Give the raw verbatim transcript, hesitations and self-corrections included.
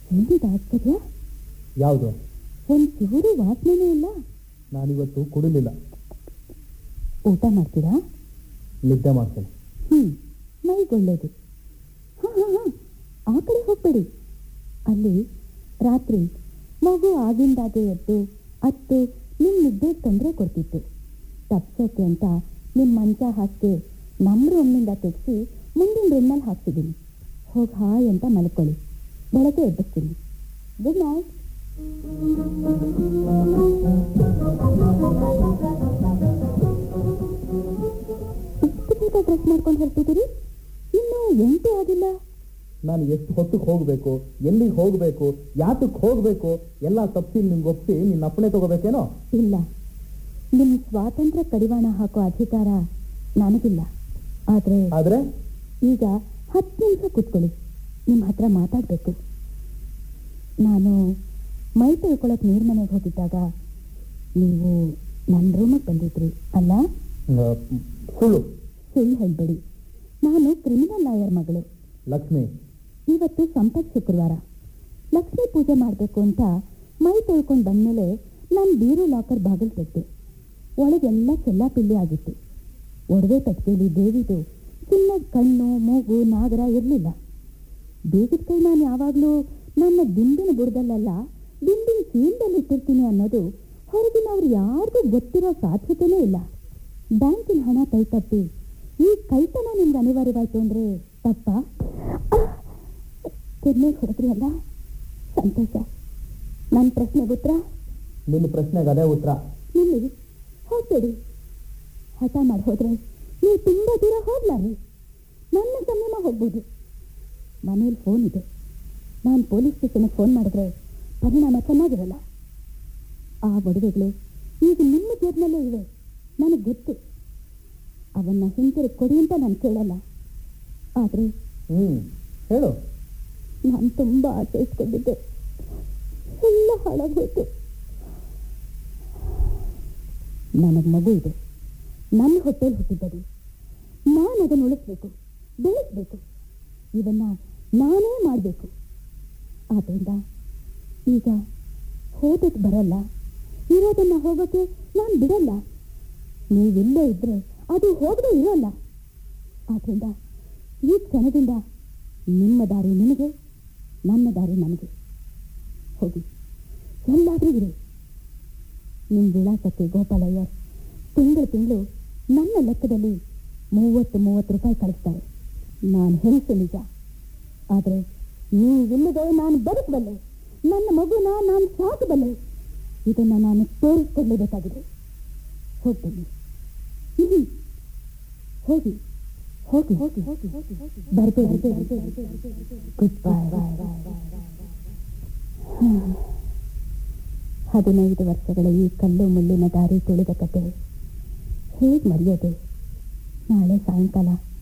ಏನಿದೆ ಆಶ್ಚರ್ಯ? ಯಾವುದು? ಒಂದು ಚೂರು ವಾಸನೆನೇ ಇಲ್ಲ. ನಾನಿವತ್ತು ಕುಡಿಲಿಲ್ಲ. ಊಟ ಮಾಡ್ತೀರಾ? ನಿದ್ದೆ ಮಾಡ್ತೇನೆ. ಹ್ಮ್ ಮೈಗೊಳ್ಳೇದು. ಹಾ ಹಾ ಹಾ ಆ ಕಡೆ ಹೋಗ್ಬೇಡಿ. ಅಲ್ಲಿ ರಾತ್ರಿ ಮಗು ಆಗಿಂದಾಗೆ ಎದ್ದು ಅತ್ತು ನಿಮ್ಮ ನಿದ್ದೆ ತೊಂದರೆ ಕೊಡ್ತಿತ್ತು. ತಪ್ಸೋಕೆ ಅಂತ ನಿಮ್ಮ ಮಂಚ ಹಾಕಿ ನಮ್ಮ ರೂಮ್ನಿಂದ ತೆಗೆಸಿ ಮುಂದಿನ ರೂಮ್ನಲ್ಲಿ ಹಾಕ್ತಿದ್ದೀನಿ. ಹೋಗಿ ಹಾಯ್ ಅಂತ ಮಲ್ಕೊಳ್ಳಿ, ಬೆಳಗ್ಗೆ ಎಬ್ಬಿಸ್ತೀನಿ. Good night. ಇಷ್ಟು ಬೇಗ ಡ್ರೆಸ್ ಮಾಡ್ಕೊಂಡು ಹೊರಟಿದ್ದೀರಿ? ಇನ್ನೂ ಎಂಟೇ ಆಗಿಲ್ಲ. ನಾನು ಎಷ್ಟು ಹೊತ್ತಿಗೆ ಹೋಗಬೇಕು, ಎಲ್ಲಿಗೆ ಹೋಗಬೇಕು, ಯಾತಕ್ಕೆ ಹೋಗಬೇಕು ಎಲ್ಲ ತಪ್ಪಿಸಿ ನಿಮ್ಗೆ ಒಪ್ಪಿಸಿ ನಿನ್ನ ಅಪ್ಪಣೆ ತಗೋಬೇಕೇನೋ? ಇಲ್ಲ, ನಿಮ್ಮ ಸ್ವಾತಂತ್ರ್ಯ ಕಡಿವಾಣ ಹಾಕೋ ಅಧಿಕಾರ ನನಗಿಲ್ಲ. ಆದರೆ ಆದ್ರೆ ಈಗ ಹತ್ತು ನಿಮಿಷ ಕೂತ್ಕೊಳ್ಳಿ, ನಿಮ್ಮ ಹತ್ರ ಮಾತಾಡಬೇಕು. ನಾನು ಮೈ ತೊಳ್ಕೊಳಕ್ಕೆ ನೀರು ಮನೆಗೆ ಹೋಗಿದ್ದಾಗ ನೀವು ನನ್ನ ರೂಮಿಗೆ ಬಂದಿದ್ರಿ ಅಲ್ಲ? ಸುಳ್ಳು ಸುಳ್ಳು ಹೇಳ್ಬೇಡಿ. ನಾನು ಕ್ರಿಮಿನಲ್ ಲಾಯರ್ ಮಗಳು ಲಕ್ಷ್ಮಿ. ಇವತ್ತು ಸಂಪತ್ ಶುಕ್ರವಾರ. ಲಕ್ಷ್ಮೀ ಪೂಜೆ ಮಾಡಬೇಕು ಅಂತ ಮೈ ತೊಳ್ಕೊಂಡು ಬಂದಮೇಲೆ ನಾನು ಬೀರು ಲಾಕರ್ ಬಾಗಿಲು ತೆಗೆದೆ. ಒಳಗೆಲ್ಲ ಚೆಲ್ಲಾಪಿಲ್ಲಿ ಆಗಿತ್ತು. ಒಡವೆ ತಟ್ಟೆಯಲ್ಲಿ ದೇವಿದು ಚಿನ್ನದ ಕಣ್ಣು, ಮೂಗು, ನಾಗರ ಇರಲಿಲ್ಲ. ಬೇಗಿದ ಕೈ ನಾನು ಯಾವಾಗಲೂ ನನ್ನ ದಿಂಡಿನ ಬುಡದಲ್ಲ ದಿಂಡಿನ ಚೀಲದಲ್ಲಿ ಇಟ್ಟಿರ್ತೀನಿ ಅನ್ನೋದು ಹೊರಗಿನವ್ರು ಯಾರಿಗೂ ಗೊತ್ತಿರೋ ಸಾಧ್ಯತೆಯೇ ಇಲ್ಲ. ಬ್ಯಾಂಕಿನ ಹಣ ಕೈ ತಪ್ಪಿ ಈ ಕೈತನ ನಿಮ್ಗೆ ಅನಿವಾರ್ಯವಾಯಿತು ಅಂದರೆ ತಪ್ಪ? ಕೆನ್ನೆಗೆ ಹೊಡೆದ್ರಿ ಅಲ್ಲ, ಸಂತೋಷ. ನನ್ನ ಪ್ರಶ್ನೆಗೆ ಉತ್ತರ? ನಿನ್ನ ಪ್ರಶ್ನೆಗೆ ಅದೇ ಉತ್ತರ. ನಿಲ್ಲಿ, ಹೋಗ್ಬೇಡಿ. ಹಠ ಮಾಡಿ ಹೋದ್ರೆ ನೀವು ತುಂಬ ದೂರ ಹೋಗ್ಲಾರಿ. ನನ್ನ ಸಂಯಮ ಹೋಗ್ಬೋದು. ಮನೇಲಿ ಫೋನ್ ಇದೆ. ನಾನು ಪೊಲೀಸ್ ಸ್ಟೇಷನ್ಗೆ ಫೋನ್ ಮಾಡಿದ್ರೆ ಪರಿಣಾಮ ಚೆನ್ನಾಗಿರಲ್ಲ. ಆ ಒಡವೆಗಳು ಈಗ ನಿಮ್ಮ ಜೇಬಿನಲ್ಲೇ ಇವೆ, ನನಗೆ ಗೊತ್ತು. ಅವನ್ನ ಹಿಂತಿರುಗಿ ಕೊಡಿ ಅಂತ ನಾನು ಕೇಳಲ್ಲ. ಆದರೆ ಹ್ಮ್ ಹೇಳು. ನಾನು ತುಂಬ ಆಸೆ ಇಟ್ಕೊಂಡಿದ್ದೆ, ಎಲ್ಲ ಹಾಳಾಗೋಯ್ತು. ನನಗೆ ಮಗು ಇದೆ, ನನ್ನ ಹೊಟ್ಟೆಲಿ ಹುಟ್ಟಿದ್ದದು. ನಾನು ಅದನ್ನು ಉಳಿಸ್ಬೇಕು, ಬೆಳೆಸಬೇಕು. ಇವನ್ನ ನಾನೇ ಮಾಡಬೇಕು. ಆದ್ದರಿಂದ ಈಗ ಹೋದಕ್ಕೆ ಬರಲ್ಲ, ಇರೋದನ್ನ ಹೋಗೋಕ್ಕೆ ನಾನು ಬಿಡಲ್ಲ. ನೀವೆಲ್ಲೇ ಇದ್ರೆ ಅದು ಹೋಗದೆ ಇರೋಲ್ಲ. ಆದ್ದರಿಂದ ಈ ಕ್ಷಣದಿಂದ ನಿಮ್ಮ ದಾರಿ ನಿಮಗೆ, ನನ್ನ ದಾರಿ ನನಗೆ. ಹೋಗಿ ಎಲ್ಲಾದರೂ ಇರಿ. ನಿಮ್ಮ ವಿಳಾಸಕ್ಕೆ ಗೋಪಾಲಯ್ಯರ್ ತಿಂಗಳು ತಿಂಗಳು ನನ್ನ ಲೆಕ್ಕದಲ್ಲಿ ಮೂವತ್ತು ಮೂವತ್ತು ರೂಪಾಯಿ ಕಳಿಸ್ತಾರೆ. ನಾನು ಹೆಂಗಸು ನಿಜ, ಆದರೆ ನೀವಿಲ್ಲದೆ ನಾನು ಬದುಕಬಲ್ಲೆ, ನನ್ನ ಮಗುನ ನಾನು ಸಾಕಬಲ್ಲೆ. ಇದನ್ನು ನಾನು ತೋರಿಸ್ಕೊಡ್ಲೇಬೇಕಾಗಿದೆ. ಹೋಗ್ತೀನಿ. ಹೋಗಿ ಹೋಗಿ ಹೋಗಿ ಹೋಗಿ ಬರ್ಬೇಡಿ. Good bye. ಹದಿನೈದು ವರ್ಷಗಳ ಈ ಕಲ್ಲು ಮುಳ್ಳಿನ ದಾರಿ ತುಳಿದ ಕತೆ ಹೇಗೆ ಮರೆಯೋದು? ನಾಳೆ ಸಾಯಂಕಾಲ